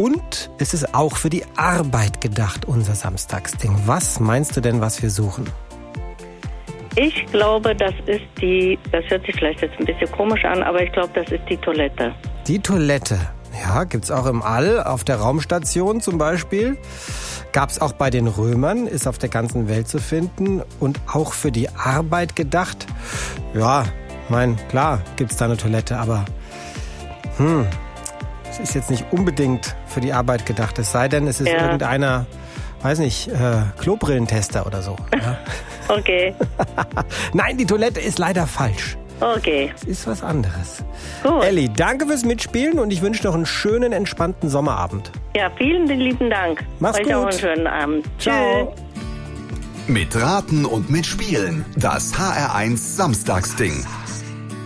Und es ist auch für die Arbeit gedacht, unser Samstagsding. Was meinst du denn, was wir suchen? Ich glaube, das hört sich vielleicht jetzt ein bisschen komisch an, aber ich glaube, das ist die Toilette. Die Toilette, ja, gibt's auch im All, auf der Raumstation zum Beispiel. Gab's auch bei den Römern, ist auf der ganzen Welt zu finden und auch für die Arbeit gedacht. Ja, klar gibt's da eine Toilette, aber es ist jetzt nicht unbedingt für die Arbeit gedacht. Es sei denn, es ist irgendeiner, weiß nicht, Klobrillentester oder so. Ja? Okay. Nein, die Toilette ist leider falsch. Okay. Es ist was anderes. Gut. Elli, danke fürs Mitspielen und ich wünsche noch einen schönen, entspannten Sommerabend. Ja, vielen lieben Dank. Mach's gut. Euch auch einen schönen Abend. Ciao. Tschüss. Mit Raten und Mitspielen. Das HR1 Samstagsding.